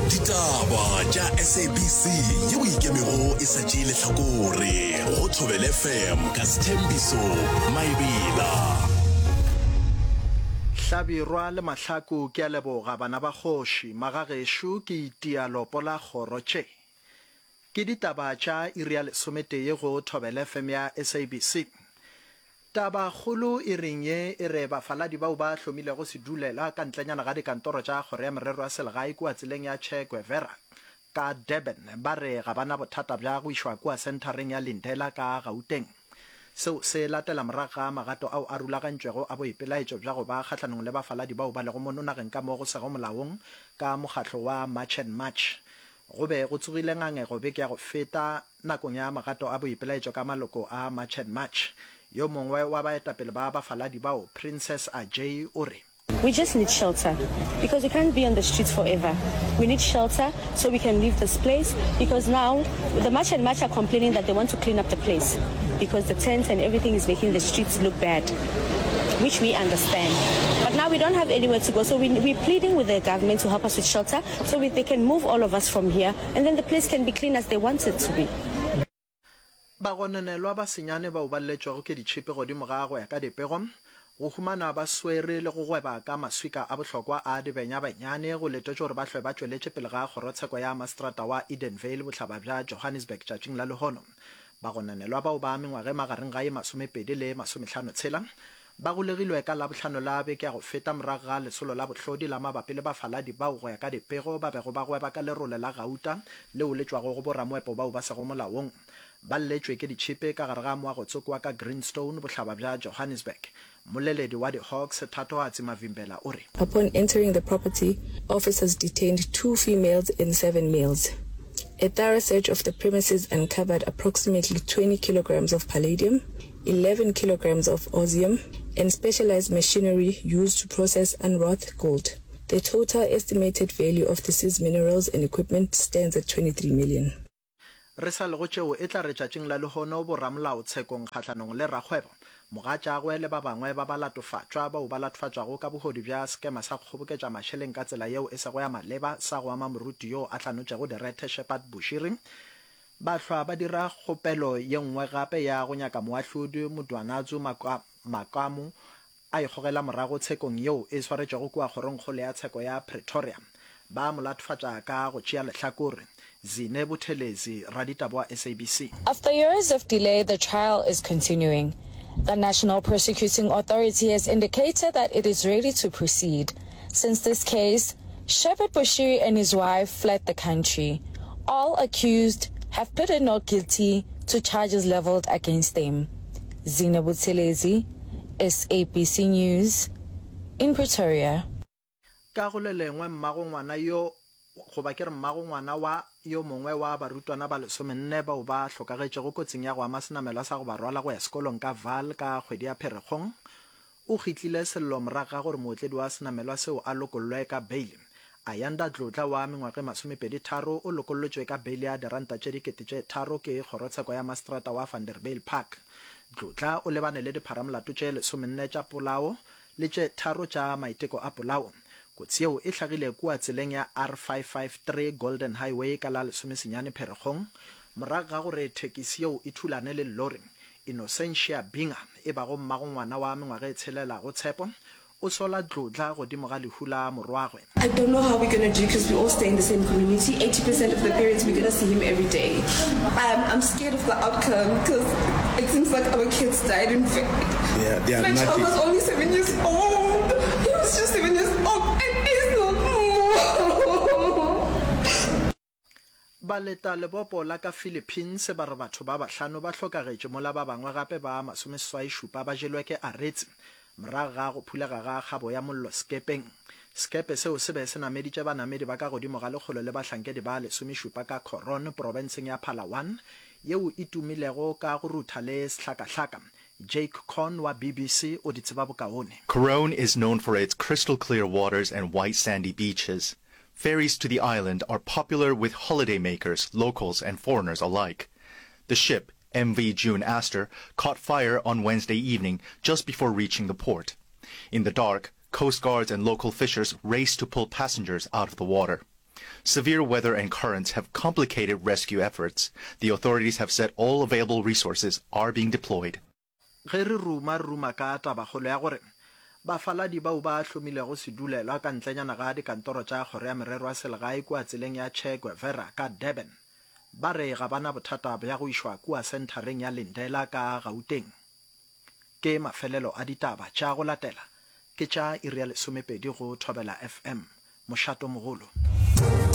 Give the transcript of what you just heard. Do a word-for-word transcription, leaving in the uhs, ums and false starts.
Ditaba tša S A B C ye o ikemego e sa tšee lehlakore go Thobela F M ka Sthembiso Maebela. Hlabirwa le Mahlaku ke a leboga bana ba kgoši magagešo ke itia lopola kgoro tše. Ke ditaba tša iri ya lesometee go Thobela F M ya S A B C. Taba kgolo e reng ye e re bafaladi bao ba hlomile go se dulela ka ntlenyana ga dikantoro tša kgoro ya merero ya selegae kua tseleng ya Che Guevara ka Durban ba re ga bana bothata bja go išwa kua centereng ya Lindela ka Gauteng. Seo se latela morago ga magato ao a rulagantšwego a boipelaetšo bja go ba kgatlhanong le bafaladi bao ba lego mo nageng ka mo go sego molaong ka mokgatlo wa March and March. Go be go tsogile ngangego beke ya go feta nakong ya magato a boipelaetšo ka maloko a March and March. Yo mongwe wa baetapele ba bafaladi bao Princess Ajay o re we just need shelter because we can't be on the streets forever. We need shelter so we can leave this place because now the March and March are complaining that they want to clean up the place because the tents and everything is making the streets look bad, which we understand. But now we don't have anywhere to go, so we, we're pleading with the government to help us with shelter so we, they can move all of us from here and then the place can be clean as they want it to be. Ba gonenelwa ba senyane ba o balletšwego ke ditšhipe godimo ga go ya ka dipego go humana ba swere le go gweba ka maswika a bohlokwa a dibenya-benyane go letetše gore ba hlwe ba tšweletše pele ga kgorotsheko ya mastrata wa Edenvale bohlaba bja Johannesburg tšatšing la lehono. Ba gonenelwa bao ba mengwage magareng ga ye masomepedi le masomehlano tshela ba golegilwe ka la bohlano la beke ya go feta morago ga lesolo la bohlodi la mabapi le bafaladi bao go ya ka dipego ba bego ba gweba ka lerole la Gauta leo le tšwago go boramoepo bao ba sego molaong. Ba letšwe ke ditšhipe ka gare ga moago tsokwa ka Greenstone bohlaba bja Johannesburg. Moleledi wa di-Hawks Thatohatsi Mavimbela o re upon entering the property, officers detained two females and seven males. A thorough search of the premises uncovered approximately twenty kilograms of palladium, eleven kilograms of osmium, and specialized machinery used to process unwrought gold. The total estimated value of the seized minerals and equipment stands at twenty-three million. Re sa lego tšeo e tla re tšatšing la lehono boramolao tshekong kgatlhanong le rakgwebo mogatšagwe le ba bangwe ba ba latofatšwa bao ba latofatšwago ka bogodi bja skema sa kgoboketša mašheleng ka tsela yeo e sego ya maleba sa go ama moruti yo a tlanotšego Direte Shepard Bushiri ba hlwa ba dira kgopelo ye nngwe gape ya go nyaka moahlodi Modwanatsu Makamu a ikgogela morago tshekong yeo e swaretšego kua kgoronkgolo ya tsheko ya Pretoria ba molatofatša ka go tšea lehlakore. Zine Buthelezi, Raditabo S A B C. After years of delay, the trial is continuing. The National Prosecuting Authority has indicated that it is ready to proceed. Since this case, Shepard Bushiri and his wife fled the country. All accused have pleaded not guilty to charges leveled against them. Zine Buthelezi, S A B C News, in Pretoria. Karolelengwe mmago ngwana yo go ba ke re mmago ngwana wa yo mongwe wa barutwana ba lesomenne bao ba hlokagetšego kotsing ya go ama senamelwa sa go ba rwala go ya sekolong ka Vaal ka kgwedi ya Pherekgong o khitlile sello morago ga gore mootledi wa senamelwa seo a lokollwe ka bail. Ayanda Dlotla wa mengwage masomepedi tharo o lokollotšwe ka bail ya diranta tše dikete tše tharo ke kgorotsheko ya mastrata wa Vanderbijl Park. Dlotla o lebane le dipharamolato tše lesomenne tša polao le tše tharo tša maiteko a polao. Kotsi eo e hlagile kua tseleng ya R five five three Golden Highway ka la lesomesenyane Pherekgong morago ga gore thekisi eo e thulane le lori Innocentia Binga e bago mmago ngwana wa mengwage e tshelela go tshepo o sola Dlotla godimo ga lehu la morwagwe. I don't know how we're going to do because we all stay in the same community. eighty percent of the parents, we're going to see him every day. Um, I'm scared of the outcome because it seems like our kids died in fact. Yeah, they are My child was only seven years old. He was just seven years old. Baleta lebopo la ka Philippines ba re batho ba bahlano ba hlokagetše mola ba bangwe gape ba masomeswai šupa ba jelwe ke aretse morago ga go phulega ga kgabo ya mollo skepeng. Skepe seo se be se nameditše banamedi ba ka godimo ga lekgolo le bahlankedi ba lesomešupa ka Coron provinceng ya Palawan yeo e tumilego ka go rutha le sehlakahlaka. Jake Con wa B B C o di tseba bokaone. Coron is known for its crystal clear waters and white sandy beaches. Ferries to the island are popular with holidaymakers, locals and foreigners alike. The ship, M V June Astor, caught fire on Wednesday evening just before reaching the port. In the dark, Coast Guards and local fishers raced to pull passengers out of the water. Severe weather and currents have complicated rescue efforts. The authorities have said all available resources are being deployed. Ge re ruma ruma ka tabagolo ya gore bafaladi bao ba hlomilego sedulelwa ka ntlenyana ga dikantoro tša kgoro ya merero ya selegae kua tseleng ya Che Guevara ka Durban ba re ga bana bothata ya go išwa kua sentareng ya Lindela ka Gauteng. Ke mafelelo a ditaba tša go latela ke tša iri ya lesomepedi go Thobela F M mošato mogolo.